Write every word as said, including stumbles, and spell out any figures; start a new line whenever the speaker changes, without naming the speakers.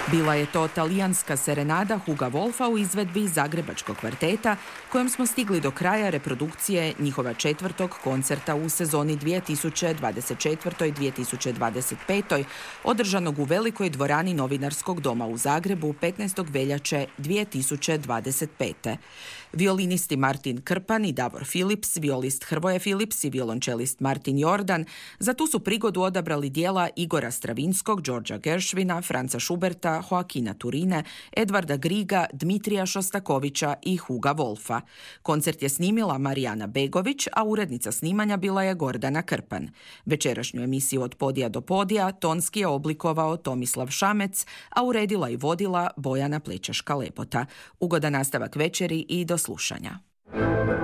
Bila je to talijanska serenada Huga Wolfa u izvedbi Zagrebačkog kvarteta, kojom smo stigli do kraja reprodukcije njihova četvrtog koncerta u sezoni dvije tisuće dvadeset četvrte. dvije tisuće dvadeset pete. održanog u Velikoj dvorani Novinarskog doma u Zagrebu petnaestog veljače dvije tisuće dvadeset pete. Violinisti Martin Krpan i Davor Philips, violist Hrvoje Philips i violončelist Martin Jordan za tu su prigodu odabrali dijela Igora Stravinskog, Đorđa Gershwina, Franca Schuberta, Joakina Turine, Edvarda Griga, Dmitrija Šostakovića i Huga Wolfa. Koncert je snimila Marijana Begović, a urednica snimanja bila je Gordana Krpan. Večerašnju emisiju Od podija do podija tonski je oblikovao Tomislav Šamec, a uredila i vodila Bojana Plečaška-Lepota. Ugodan nastavak večeri i do slušanja.